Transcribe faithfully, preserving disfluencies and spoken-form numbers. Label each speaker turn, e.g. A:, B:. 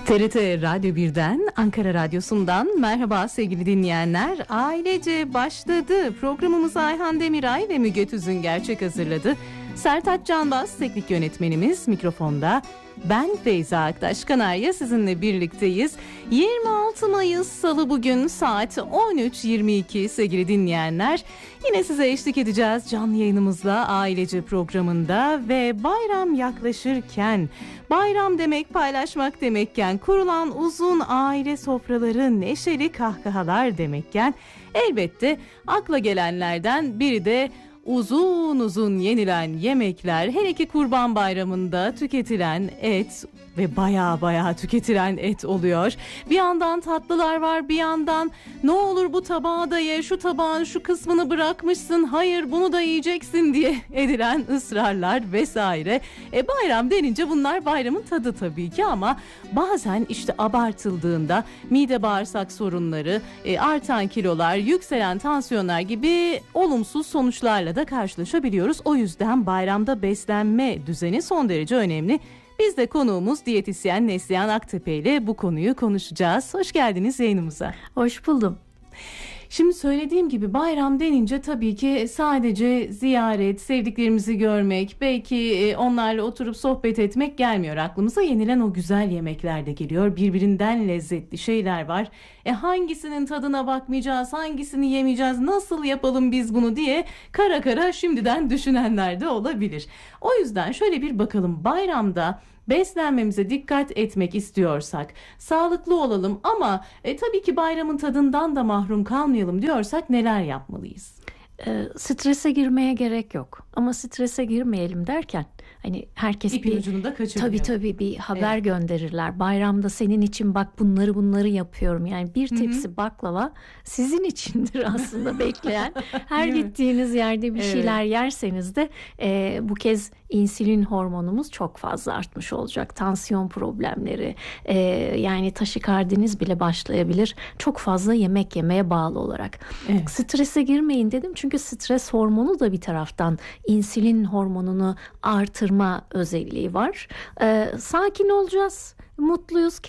A: T R T Radyo birden, Ankara Radyosu'ndan merhaba sevgili dinleyenler. Ailece başladı. Programımızı Ayhan Demiray ve Müge Tüzün gerçek hazırladı. Sertaç Canbaz teknik yönetmenimiz, mikrofonda ben Feyza Aktaş Kanarya sizinle birlikteyiz. yirmi altı Mayıs Salı, bugün saat on üç yirmi iki sevgili dinleyenler. Yine size eşlik edeceğiz canlı yayınımızla Ailece programında ve bayram yaklaşırken, bayram demek paylaşmak demekken, kurulan uzun aile sofraları, neşeli kahkahalar demekken, elbette akla gelenlerden biri de uzun uzun yenilen yemekler, hele ki Kurban Bayramı'nda tüketilen et ve baya baya tüketilen et oluyor. Bir yandan tatlılar var, bir yandan ne olur bu tabağı da ye, şu tabağın şu kısmını bırakmışsın, hayır bunu da yiyeceksin diye edilen ısrarlar vesaire. E bayram denince bunlar bayramın tadı tabii ki, ama bazen işte abartıldığında mide bağırsak sorunları, e, artan kilolar, yükselen tansiyonlar gibi olumsuz sonuçlarla da karşılaşabiliyoruz. O yüzden bayramda beslenme düzeni son derece önemli. Biz de konuğumuz diyetisyen Neslihan Aktepe ile bu konuyu konuşacağız. Hoş geldiniz yayınımıza.
B: Hoş buldum.
A: Şimdi söylediğim gibi bayram denince tabii ki sadece ziyaret, sevdiklerimizi görmek, belki onlarla oturup sohbet etmek gelmiyor aklımıza. Yenilen o güzel yemekler de geliyor. Birbirinden lezzetli şeyler var. E hangisinin tadına bakmayacağız, hangisini yemeyeceğiz, nasıl yapalım biz bunu diye kara kara şimdiden düşünenler de olabilir. O yüzden şöyle bir bakalım, bayramda beslenmemize dikkat etmek istiyorsak, sağlıklı olalım ama e, tabii ki bayramın tadından da mahrum kalmayalım diyorsak neler yapmalıyız?
B: E, strese girmeye gerek yok. Ama strese girmeyelim derken hani herkes
A: İpin
B: bir
A: ucunu da kaçırıyor.
B: Tabii tabii bir haber
A: Evet.
B: gönderirler. Bayramda senin için bak bunları bunları yapıyorum. Yani bir tepsi Hı-hı. baklava sizin içindir aslında bekleyen. Her gittiğiniz yerde bir evet. şeyler yerseniz de e, bu kez insülin hormonumuz çok fazla artmış olacak. Tansiyon problemleri, e, yani taşikardiniz bile başlayabilir. Çok fazla yemek yemeye bağlı olarak. Evet. Strese girmeyin dedim çünkü stres hormonu da bir taraftan insülin hormonunu artırma özelliği var. Ee, sakin olacağız, mutluyuz,